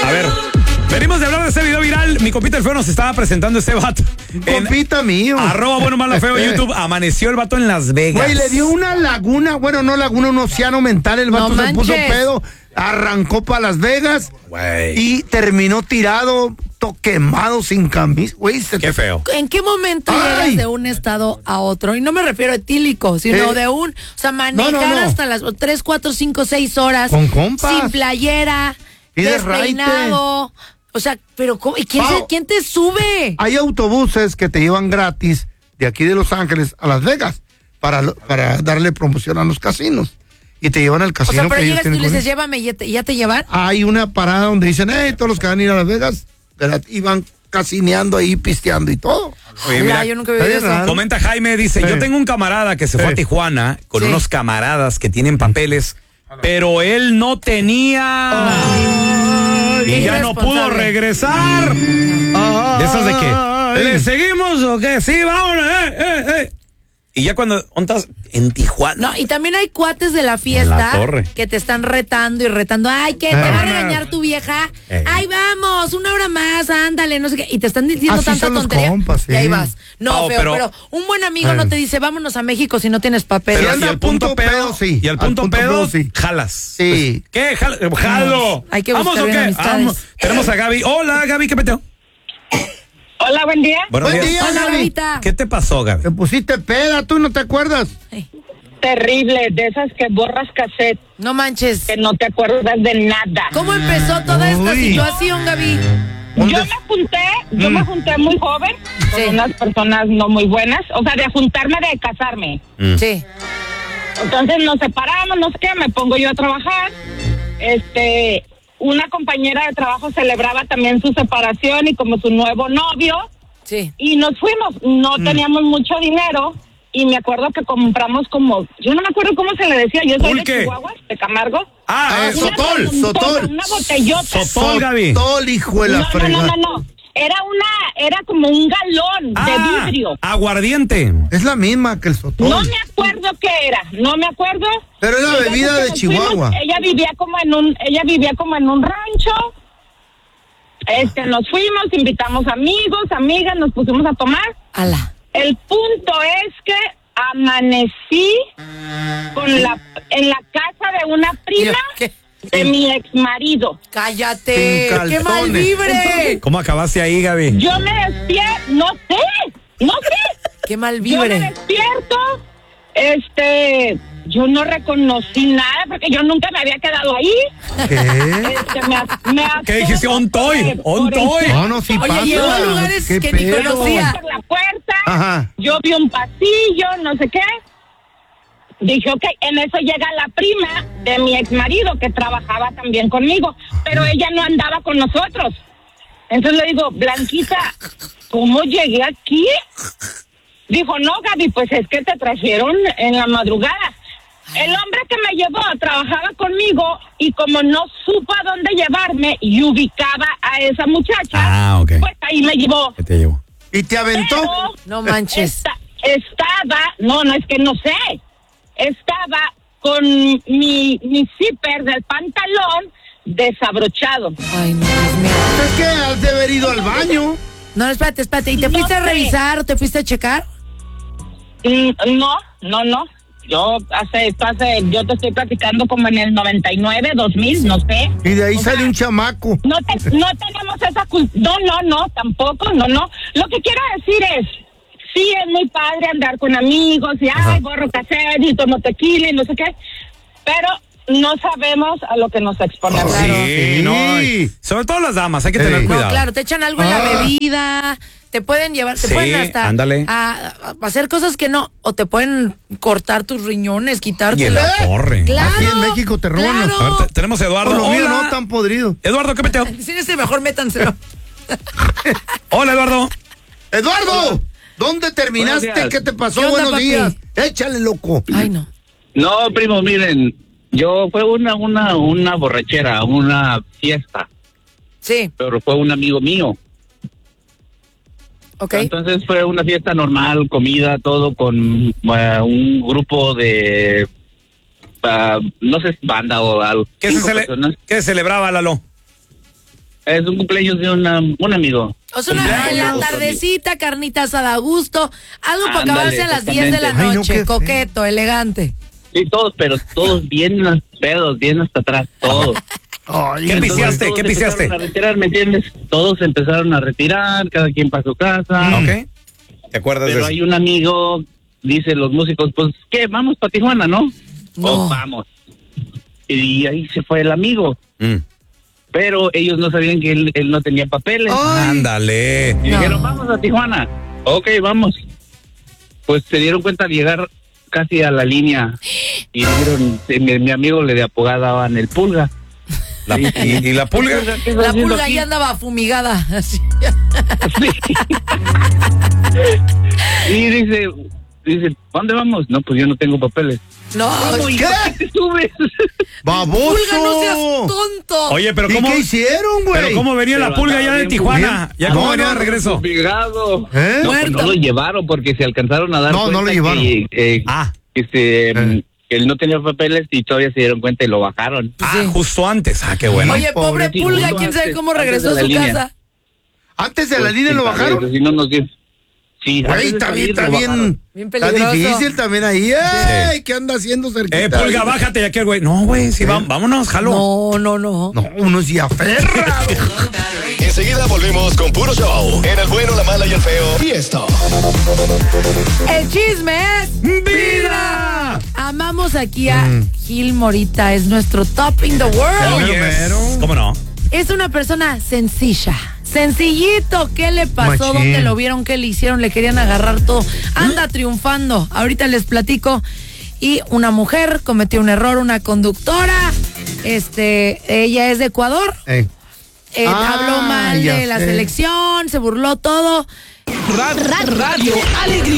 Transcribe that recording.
A ver, venimos de hablar de ese video viral. Mi compita el feo nos estaba presentando este vato. Compita mío. @bueno-malo-feo en YouTube. Amaneció el vato en Las Vegas. Güey, le dio una laguna, bueno, no laguna, un océano mental. El vato se puso pedo, arrancó para Las Vegas y terminó tirado, quemado, sin camisa. Güey, qué feo. ¿En qué momento llegas de un estado a otro? Y no me refiero a etílico, sino de un... O sea, manejar hasta las 3, 4, 5, 6 horas. Con compas. Sin playera, y despeinado. O sea, pero ¿cómo? ¿Y quién te sube? Hay autobuses que te llevan gratis de aquí de Los Ángeles a Las Vegas para darle promoción a los casinos. Y te llevan al casino. O sea, pero llegas y le dices, llévame, ¿y ya te llevan? Hay una parada donde dicen, todos los que van a ir a Las Vegas, y van casineando ahí, pisteando y todo. Oye, mira, yo nunca vi eso. Comenta Jaime, dice, yo tengo un camarada que se fue a Tijuana con unos camaradas que tienen papeles, pero él no tenía y ya no pudo regresar. ¿De esas de qué? ¿Le seguimos o qué? Sí, vámonos, Y ya cuando estás en Tijuana. No, y también hay cuates de la fiesta que te están retando y retando. Ay, que te va a regañar tu vieja. Ay, vamos, 1 hora más, ándale, no sé qué. Y te están diciendo tanta tontería. Compas, y ahí vas. No, pero un buen amigo no te dice, vámonos a México si no tienes papel. Pero y al punto pedo, sí. Y al punto pedo, jalas. Sí. ¿Qué? ¿Jalo? Hay que ¿Vamos o qué? Vamos. Tenemos a Gaby. Hola, Gaby, ¿qué peteo? Hola, buen día. Buenos días. Hola, Gabita. ¿Qué te pasó, Gaby? Te pusiste peda, ¿tú no te acuerdas? Terrible, de esas que borras cassette. No manches. Que no te acuerdas de nada. ¿Cómo empezó toda esta situación, Gaby? Yo me junté muy joven con unas personas no muy buenas. O sea, de juntarme, de casarme. Sí. Entonces nos separamos, no sé qué, me pongo yo a trabajar. Una compañera de trabajo celebraba también su separación y como su nuevo novio. Sí. Y nos fuimos. No teníamos mucho dinero y me acuerdo que compramos yo no me acuerdo cómo se le decía. Yo soy de Chihuahua, de Camargo. Sotol. Una botellota. Sotol, Gaby. Sotol, hijo de la fregada. No. Era como un galón de vidrio. Aguardiente. Es la misma que el Sotol. No me acuerdo qué era, no me acuerdo. Pero es la bebida de Chihuahua. Ella vivía como en un rancho. Nos fuimos, invitamos amigos, amigas, nos pusimos a tomar. Ala. El punto es que amanecí en la casa de una prima de mi ex marido. ¡Cállate! ¡Qué mal vibre! ¿Cómo acabaste ahí, Gaby? Yo me despierto, no sé. ¡Qué mal vibre! Yo me despierto, yo no reconocí nada porque yo nunca me había quedado ahí. ¿Qué? ¿Qué dijiste? On toy. No, sí pasa. Oye, llegó a lugares que ni conocía. Por la puerta, yo vi un pasillo, no sé qué. Dije, ok, en eso llega la prima de mi ex marido que trabajaba también conmigo, pero ella no andaba con nosotros. Entonces le digo, Blanquita, ¿cómo llegué aquí? Dijo, no, Gaby, pues es que te trajeron en la madrugada. El hombre que me llevó trabajaba conmigo y como no supo a dónde llevarme y ubicaba a esa muchacha, pues ahí me llevó. ¿Qué te llevó? ¿Y te aventó? Pero no manches. No, es que no sé. Estaba con mi zipper del pantalón desabrochado. Ay, no, Dios mío. Es que has de haber ido al baño. No, espérate. ¿Y te fuiste a revisar o te fuiste a checar? No. Yo te estoy platicando como en el 99, 2000, no sé. Y de ahí sale un chamaco. No tenemos esa cultura. No, tampoco, no. Lo que quiero decir es, sí, es muy padre andar con amigos y borro cassette y tomo tequila y no sé qué, pero no sabemos a lo que nos exponemos. Sí, no. Sobre todo las damas, hay que tener cuidado. No, claro, te echan algo en la bebida, te pueden llevar, te pueden hasta a hacer cosas que no, o te pueden cortar tus riñones, quitarte. Y la torre. Claro. Aquí en México te roban los partes. Tenemos a Eduardo. Los míos no tan podridos. Eduardo, ¿qué peteo? Si es mejor métanselo. Hola, Eduardo. Eduardo, ¿dónde terminaste? ¿Qué te pasó? Buenos días. Échale, loco. Ay, no. No, primo, miren, fue una borrachera, una fiesta. Sí. Pero fue un amigo mío. Okay. Entonces fue una fiesta normal, comida, todo con un grupo de, no sé, banda o algo. ¿Qué se celebraba, Lalo? Es un cumpleaños de un amigo. O sea, en la tardecita, carnita asada a gusto, algo para acabarse a las 10 de la noche, no, coqueto, elegante. Sí, pero todos bien pedos, bien hasta atrás, todos. ¿Qué pisteaste? ¿Qué pisteaste? A retirar, ¿me entiendes? Todos empezaron a retirar, cada quien para su casa. Ok. ¿Te acuerdas de eso? Pero hay un amigo, dice los músicos, pues, ¿qué? Vamos para Tijuana, ¿no? Oh, vamos. Y ahí se fue el amigo. Pero ellos no sabían que él no tenía papeles. Ándale. Y dijeron, vamos a Tijuana. Ok, vamos. Pues se dieron cuenta al llegar casi a la línea. Y dijeron, mi amigo le apodaban el Pulga. ¿Y la Pulga? La Pulga ahí andaba fumigada. Sí. Y dice, ¿dónde vamos? No, pues yo no tengo papeles. No, ¿qué? ¿Te subes? ¡Baboso! Pulga, no seas tonto. Oye, pero ¿cómo? ¿Qué hicieron, güey? ¿Pero cómo venía la Pulga ya de Tijuana? ¿Ya cómo venía de regreso? No, pues no lo llevaron porque se alcanzaron a dar cuenta. No lo llevaron. Que él no tenía papeles y todavía se dieron cuenta y lo bajaron. Justo antes. Qué bueno. Oye, pobre Pulga, ¿quién sabe cómo regresó a su casa? ¿Antes de la línea lo bajaron? Si no nos dio. Sí, güey, está bien peligroso. Está difícil también ahí. ¡Ey! ¿Qué anda haciendo cerquita? Pulga, bájate ya que el güey. No, güey, sí, vámonos, jalo. No, uno sí aferra. Enseguida volvemos con puro show. En el bueno, la mala y el feo. Y esto. El chisme es vida. Amamos aquí a Gil Morita, es nuestro top in the world. ¿Cómo no? Es una persona sencilla. Sencillito, ¿qué le pasó? Machín. ¿Dónde lo vieron? ¿Qué le hicieron? Le querían agarrar todo. Anda triunfando. Ahorita les platico. Y una mujer cometió un error, una conductora. Ella es de Ecuador. Habló mal de la selección, se burló todo. Radio Alegría.